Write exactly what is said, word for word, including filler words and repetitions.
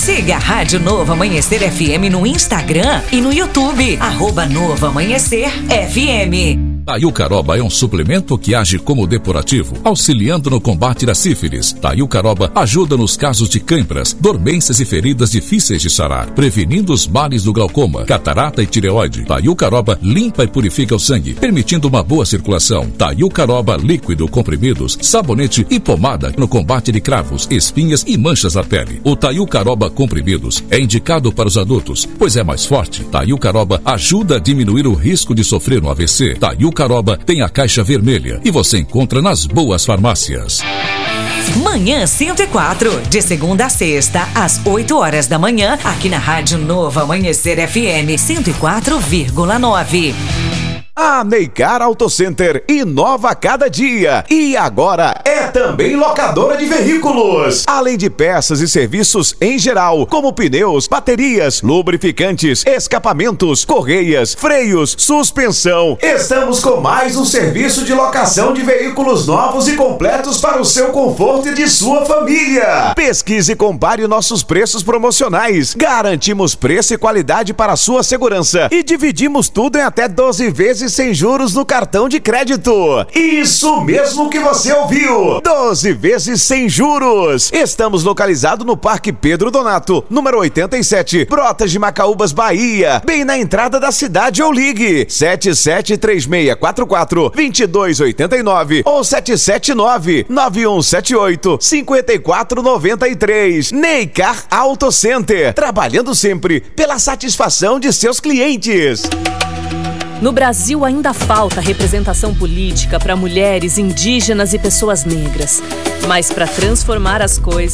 Siga a Rádio Novo Amanhecer F M no Instagram e no YouTube, arroba Novo Amanhecer F M. Taiucaroba é um suplemento que age como depurativo, auxiliando no combate da sífilis. Taiucaroba ajuda nos casos de câimbras, dormências e feridas difíceis de sarar, prevenindo os males do glaucoma, catarata e tireoide. Taiucaroba limpa e purifica o sangue, permitindo uma boa circulação. Taiucaroba líquido, comprimidos, sabonete e pomada no combate de cravos, espinhas e manchas na pele. O Taiucaroba comprimidos é indicado para os adultos, pois é mais forte. Taiucaroba ajuda a diminuir o risco de sofrer um A V C. Taiucaroba tem a caixa vermelha e você encontra nas boas farmácias. Manhã cento e quatro, de segunda a sexta, às oito horas da manhã, aqui na Rádio Novo Amanhecer F M cento e quatro vírgula nove. A Neycar Auto Center inova a cada dia e agora é também locadora de veículos. Além de peças e serviços em geral, como pneus, baterias, lubrificantes, escapamentos, correias, freios, suspensão. Estamos com mais um serviço de locação de veículos novos e completos para o seu conforto e de sua família. Pesquise e compare nossos preços promocionais. Garantimos preço e qualidade para a sua segurança e dividimos tudo em até doze vezes sem juros no cartão de crédito. Isso mesmo que você ouviu, doze vezes sem juros. Estamos localizados no Parque Pedro Donato, número oitenta e sete, Brotas de Macaúbas, Bahia, bem na entrada da cidade. Ou ligue sete sete três seis quatro quatro, dois dois oito nove ou sete sete nove, nove um sete oito, cinco quatro nove três. Neycar Auto Center, trabalhando sempre pela satisfação de seus clientes. No Brasil ainda falta representação política para mulheres, indígenas e pessoas negras. Mas para transformar as coisas